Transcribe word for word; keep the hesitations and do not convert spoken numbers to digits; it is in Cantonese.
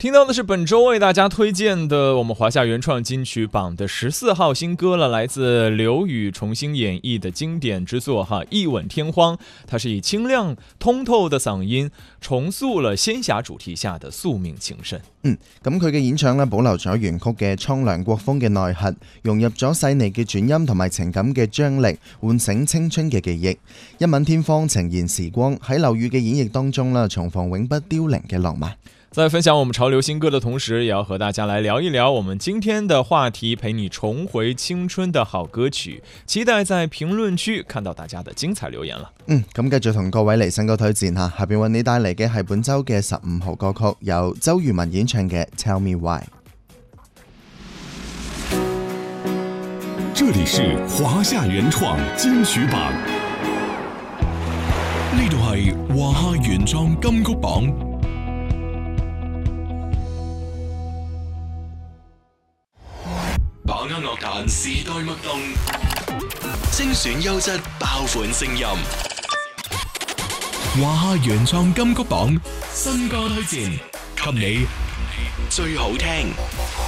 听到的是本周为大家推荐的我们华夏原创金曲榜的十四号新歌了，来自刘宇重新演绎的经典之作哈，《一吻天荒》。它是以清亮通透的嗓音重塑了仙侠主題下的宿命情深。 嗯，咁佢嘅演唱咧保留咗原曲嘅蒼涼國風嘅內核，融入咗細膩嘅轉音同埋情感嘅張力，喚醒青春嘅記憶。一吻天荒呈現時光，喺劉宇嘅演繹當中啦，重逢永不凋零嘅浪漫。 在分享我们潮流新歌的同時，也要和大家來聊一聊我們今天的話題，陪你重回青春的好歌曲。期待在評論區看到大家的精彩留言了。 嗯，咁繼續同各位嚟新歌推薦下，下邊為你帶嚟嘅係本週嘅十五號歌曲，由周渝民演唱嘅《Tell Me Why》。 這裡是華夏原創金曲榜，呢度係華夏原創金曲榜。把握樂壇時代脈動，精選優質爆款聲音。華夏原創金曲榜新歌推薦，給你最好聽。